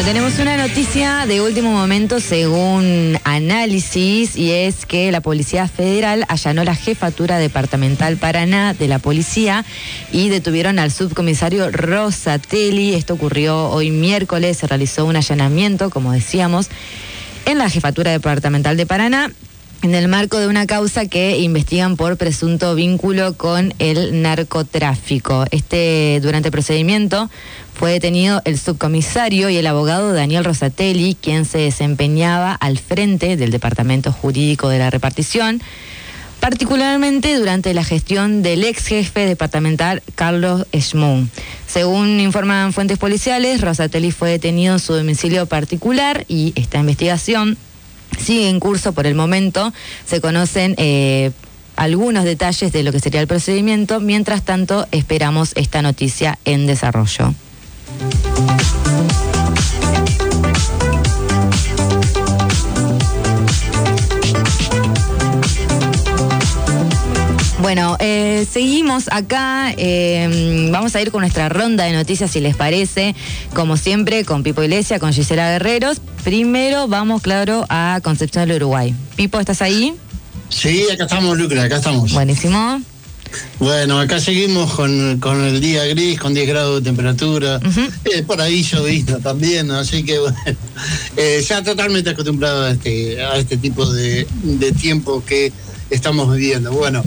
tenemos una noticia de último momento según análisis, y es que la Policía Federal allanó la Jefatura Departamental Paraná de la Policía y detuvieron al subcomisario Rosatelli. Esto ocurrió hoy miércoles, se realizó un allanamiento, como decíamos, en la Jefatura Departamental de Paraná, en el marco de una causa que investigan por presunto vínculo con el narcotráfico. Durante el procedimiento fue detenido el subcomisario y el abogado Daniel Rosatelli, quien se desempeñaba al frente del Departamento Jurídico de la Repartición, particularmente durante la gestión del ex jefe departamental Carlos Schmung. Según informan fuentes policiales, Rosatelli fue detenido en su domicilio particular y esta investigación sigue en curso por el momento. Se conocen algunos detalles de lo que sería el procedimiento. Mientras tanto, esperamos esta noticia en desarrollo. Bueno, seguimos acá, vamos a ir con nuestra ronda de noticias, si les parece, como siempre, con Pipo Iglesias, con Gisela Guerreros. Primero vamos, claro, a Concepción del Uruguay. Pipo, ¿estás ahí? Sí, acá estamos, Lucra, acá estamos. Buenísimo. Bueno, acá seguimos con el día gris, con 10 grados de temperatura. Por ahí llovizna también, así que bueno, ya totalmente acostumbrado a este tipo de tiempo que estamos viviendo. Bueno,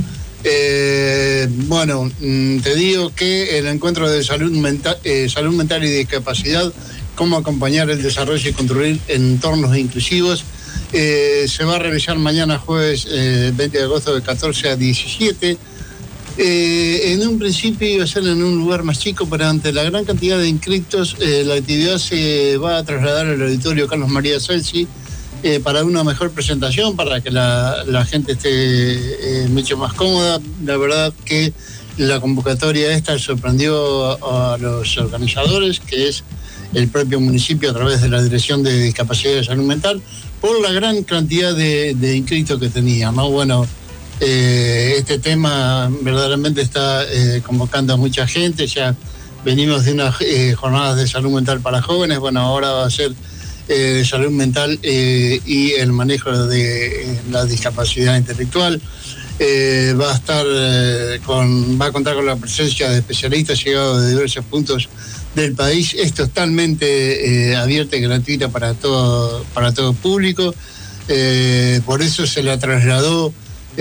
te digo que el encuentro de salud mental y discapacidad, cómo acompañar el desarrollo y construir entornos inclusivos, se va a realizar mañana jueves 20 de agosto de 14 a 17. En un principio iba a ser en un lugar más chico, pero ante la gran cantidad de inscriptos, la actividad se va a trasladar al auditorio Carlos María Celsi para una mejor presentación, para que la gente esté mucho más cómoda. La verdad que la convocatoria esta sorprendió a los organizadores, que es el propio municipio a través de la Dirección de Discapacidad y Salud Mental, por la gran cantidad de inscritos que tenía, ¿no? Bueno, este tema verdaderamente está convocando a mucha gente. Ya venimos de unas jornadas de salud mental para jóvenes. Bueno, ahora va a ser salud mental y el manejo de la discapacidad intelectual. Va a contar con la presencia de especialistas llegados de diversos puntos del país. Es totalmente abierta y gratuita para todo público. Por eso se la trasladó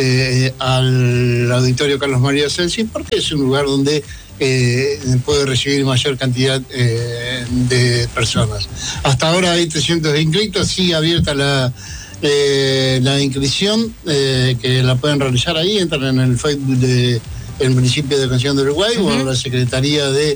al auditorio Carlos María Celsi, porque es un lugar donde puede recibir mayor cantidad de personas. Hasta ahora hay 300 inscritos, sigue abierta la inscripción, que la pueden realizar ahí. Entran en el Facebook del municipio de Concepción del Uruguay o en la Secretaría de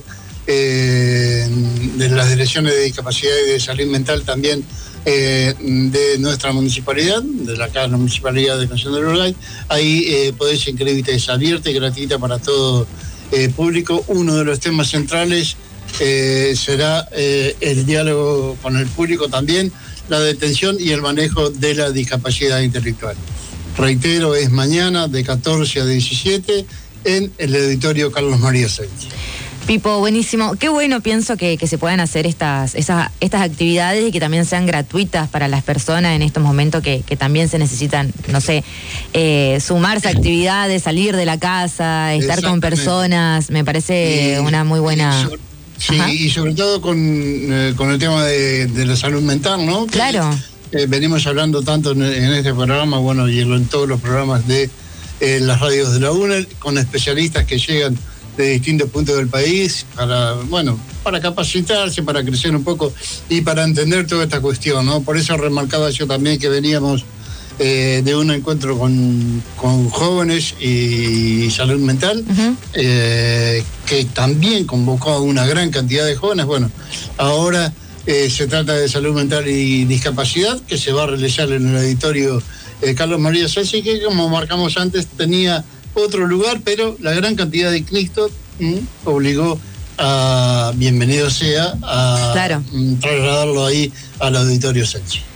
las Direcciones de Discapacidad y de Salud Mental también de nuestra municipalidad, de la municipalidad de Concepción del Uruguay. Ahí podés inscribirte, es abierta y gratuita para todo público. Uno de los temas centrales será el diálogo con el público, también la detención y el manejo de la discapacidad intelectual. Reitero, es mañana de 14 a 17 en el auditorio Carlos María Celsi. Pipo, buenísimo. Qué bueno, pienso que se puedan hacer estas actividades y que también sean gratuitas para las personas en estos momentos que también se necesitan, no sé, sumarse a actividades, salir de la casa, estar con personas. Me parece una muy buena... Sí, y sobre todo con el tema de la salud mental, ¿no? Claro. Venimos hablando tanto en este programa, bueno, y en todos los programas de las radios de la UNED, con especialistas que llegan de distintos puntos del país para capacitarse, para crecer un poco y para entender toda esta cuestión, ¿no? Por eso remarcaba yo también que veníamos de un encuentro con jóvenes y salud mental, que también convocó a una gran cantidad de jóvenes. Bueno, ahora se trata de salud mental y discapacidad, que se va a realizar en el auditorio Carlos María Celsi, que como marcamos antes tenía otro lugar, pero la gran cantidad de inscritos obligó a, bienvenido sea, a trasladarlo ahí al auditorio Celsi.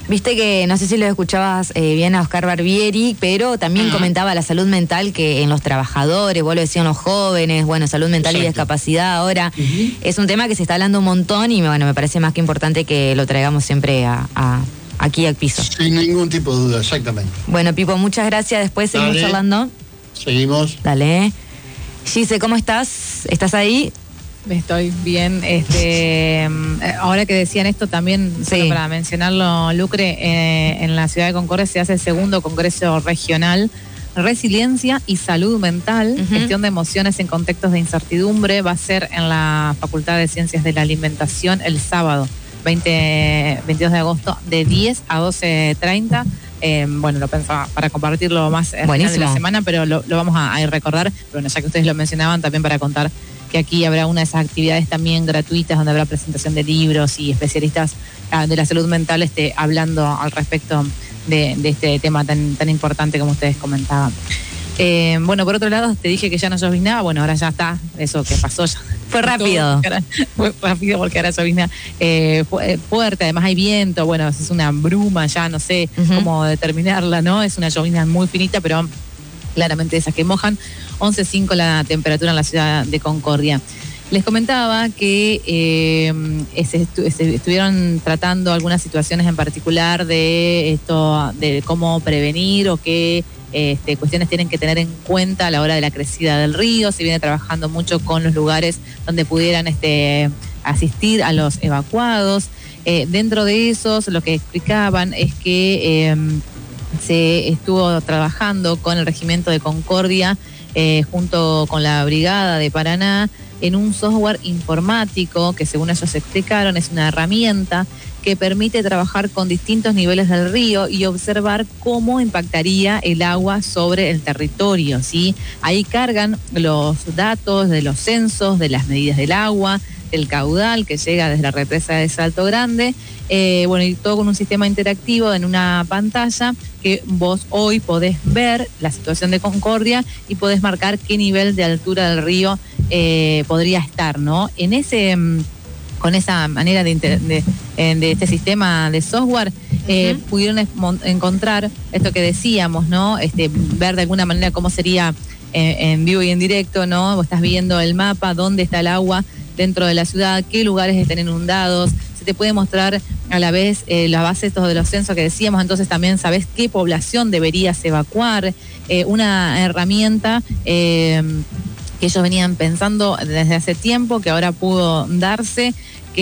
Viste que, no sé si lo escuchabas bien a Oscar Barbieri, pero también comentaba la salud mental que en los trabajadores, vos lo decían los jóvenes, bueno, salud mental y discapacidad ahora, es un tema que se está hablando un montón y bueno, me parece más que importante que lo traigamos siempre aquí al piso. Sin ningún tipo de duda, exactamente. Bueno, Pipo, muchas gracias, después seguimos charlando. Seguimos. Dale. Gise, ¿cómo estás? ¿Estás ahí? Estoy bien. Ahora que decían esto también, solo para mencionarlo, Lucre, en la ciudad de Concordia se hace el segundo Congreso Regional Resiliencia y Salud Mental, Gestión de Emociones en Contextos de Incertidumbre. Va a ser en la Facultad de Ciencias de la Alimentación el sábado 22 de agosto de 10 a 12:30. Bueno, lo pensaba para compartirlo más al final de la semana, pero lo vamos a recordar. Bueno, ya que ustedes lo mencionaban, también para contar que aquí habrá una de esas actividades también gratuitas donde habrá presentación de libros y especialistas de la salud mental hablando al respecto de este tema tan importante como ustedes comentaban. Bueno, por otro lado, te dije que ya no lloviznaba. Bueno, ahora ya está. Eso que pasó ya. Fue rápido. Fue rápido porque ahora llovizna fuerte. Además hay viento. Bueno, es una bruma ya, no sé cómo determinarla, ¿no? Es una llovizna muy finita, pero claramente esas que mojan. 11.5 la temperatura en la ciudad de Concordia. Les comentaba que estuvieron tratando algunas situaciones en particular de esto, de cómo prevenir o qué cuestiones tienen que tener en cuenta a la hora de la crecida del río. Se viene trabajando mucho con los lugares donde pudieran asistir a los evacuados. Dentro de esos, lo que explicaban es que se estuvo trabajando con el Regimiento de Concordia junto con la Brigada de Paraná en un software informático que, según ellos explicaron, es una herramienta que permite trabajar con distintos niveles del río y observar cómo impactaría el agua sobre el territorio, ¿sí? Ahí cargan los datos de los censos, de las medidas del agua, del caudal que llega desde la represa de Salto Grande, bueno, y todo con un sistema interactivo en una pantalla que vos hoy podés ver la situación de Concordia y podés marcar qué nivel de altura del río podría estar, ¿no? Con esa manera de este sistema de software, pudieron encontrar esto que decíamos, ¿no? Ver de alguna manera cómo sería en vivo y en directo, ¿no? Vos estás viendo el mapa, dónde está el agua dentro de la ciudad, qué lugares están inundados. Se te puede mostrar a la vez la base de los censos que decíamos, entonces también sabés qué población deberías evacuar. Una herramienta que ellos venían pensando desde hace tiempo, que ahora pudo darse,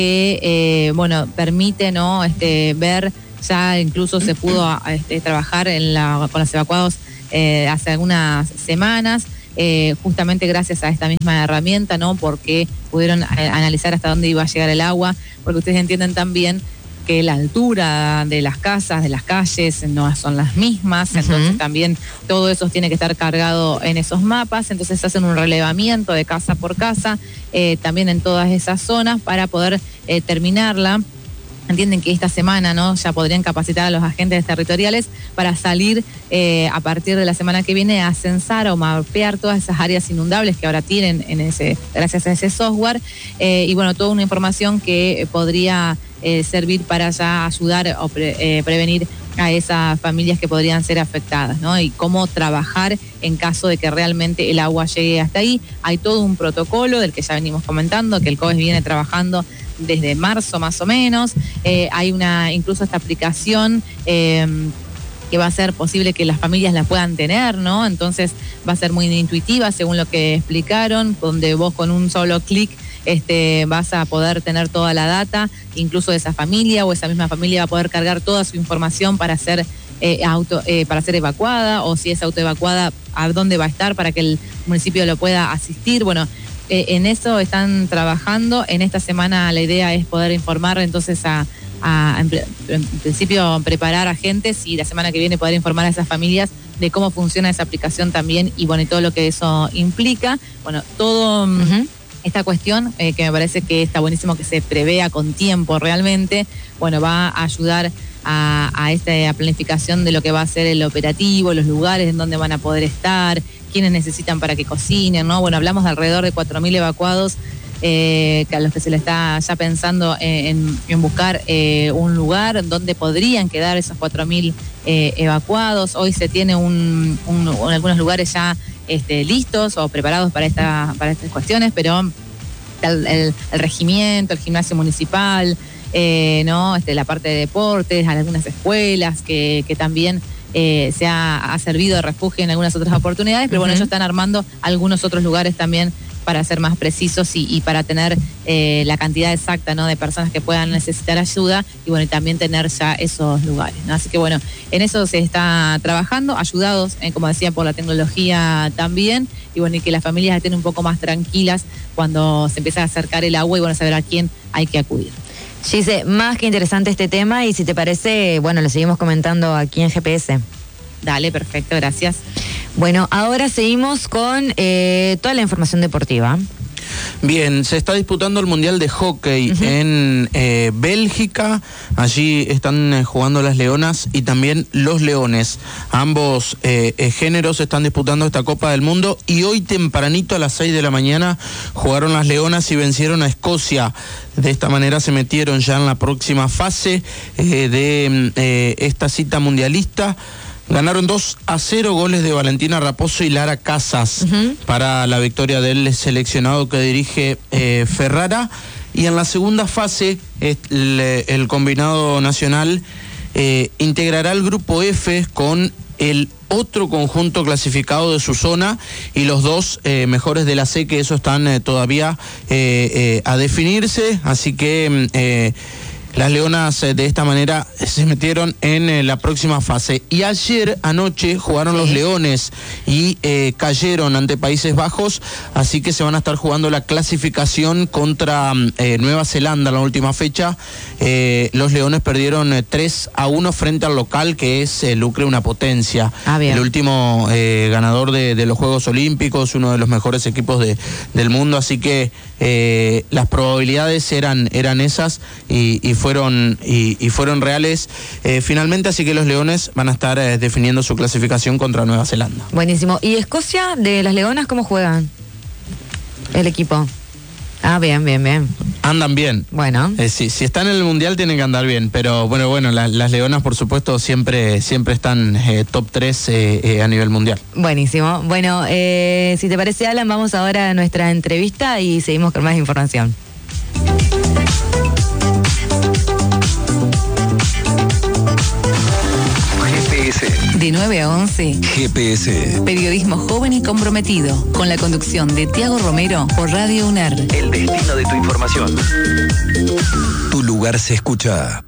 que bueno, permite, ¿no? Ver, ya incluso se pudo trabajar con los evacuados hace algunas semanas, justamente gracias a esta misma herramienta, ¿no? Porque pudieron analizar hasta dónde iba a llegar el agua, porque ustedes entienden también que la altura de las casas, de las calles, no son las mismas, entonces también todo eso tiene que estar cargado en esos mapas, entonces hacen un relevamiento de casa por casa, también en todas esas zonas para poder terminarla. Entienden que esta semana, ¿no?, ya podrían capacitar a los agentes territoriales para salir a partir de la semana que viene a censar o mapear todas esas áreas inundables que ahora tienen gracias a ese software, y bueno, toda una información que podría servir para ya ayudar o prevenir a esas familias que podrían ser afectadas, ¿no? Y cómo trabajar en caso de que realmente el agua llegue hasta ahí. Hay todo un protocolo del que ya venimos comentando, que el COES viene trabajando desde marzo más o menos. Hay incluso esta aplicación que va a ser posible que las familias la puedan tener, ¿no? Entonces va a ser muy intuitiva, según lo que explicaron, donde vos con un solo clic vas a poder tener toda la data, incluso de esa familia, o esa misma familia va a poder cargar toda su información para ser para ser evacuada, o si es autoevacuada, a dónde va a estar para que el municipio lo pueda asistir. Bueno, en eso están trabajando. En esta semana la idea es poder informar entonces en principio preparar agentes, y la semana que viene poder informar a esas familias de cómo funciona esa aplicación también, y bueno, y todo lo que eso implica. Bueno, todo esta cuestión que me parece que está buenísimo que se prevea con tiempo realmente, bueno, va a ayudar a esta planificación de lo que va a ser el operativo, los lugares en donde van a poder estar, quiénes necesitan para que cocinen, ¿no? Bueno, hablamos de alrededor de 4.000 evacuados que a los que se le está ya pensando en buscar un lugar donde podrían quedar esos 4.000 evacuados. Hoy se tiene algunos lugares ya listos o preparados para estas cuestiones, pero el regimiento, el gimnasio municipal, ¿no? La parte de deportes, algunas escuelas que también se ha servido de refugio en algunas otras oportunidades, pero bueno, ellos están armando algunos otros lugares también para ser más precisos y para tener la cantidad exacta, ¿no?, de personas que puedan necesitar ayuda y bueno, y también tener ya esos lugares, ¿no? Así que bueno, en eso se está trabajando, ayudados, como decía, por la tecnología también, y bueno, y que las familias estén un poco más tranquilas cuando se empieza a acercar el agua y bueno, saber a quién hay que acudir. Gise, más que interesante este tema, y si te parece, bueno, lo seguimos comentando aquí en GPS. Dale, perfecto, gracias. Bueno, ahora seguimos con toda la información deportiva. Bien, se está disputando el Mundial de Hockey en Bélgica. Allí están jugando las leonas y también los leones. Ambos géneros están disputando esta Copa del Mundo, y hoy tempranito a las 6 de la mañana jugaron las leonas y vencieron a Escocia. De esta manera se metieron ya en la próxima fase de esta cita mundialista. Ganaron 2-0, goles de Valentina Raposo y Lara Casas para la victoria del seleccionado que dirige Ferrara. Y en la segunda fase, el combinado nacional integrará el grupo F con el otro conjunto clasificado de su zona y los dos mejores de la C, que eso están todavía a definirse. Así que las leonas de esta manera se metieron en la próxima fase. Y ayer anoche jugaron los leones y cayeron ante Países Bajos, así que se van a estar jugando la clasificación contra Nueva Zelanda en la última fecha. Los leones perdieron 3-1 frente al local, que es Lucre, una potencia. El último ganador de los Juegos Olímpicos, uno de los mejores equipos del mundo, así que las probabilidades eran esas y fueron reales finalmente, así que los leones van a estar definiendo su clasificación contra Nueva Zelanda. Buenísimo. ¿Y Escocia, de las leonas, cómo juegan el equipo? Ah, bien. Andan bien. Bueno. Si están en el Mundial tienen que andar bien, pero bueno, las leonas por supuesto siempre están top 3 a nivel mundial. Buenísimo. Bueno, si te parece, Alan, vamos ahora a nuestra entrevista y seguimos con más información. De 9 a 11. GPS. Periodismo joven y comprometido. Con la conducción de Tiago Romero por Radio UNER. El destino de tu información. Tu lugar se escucha.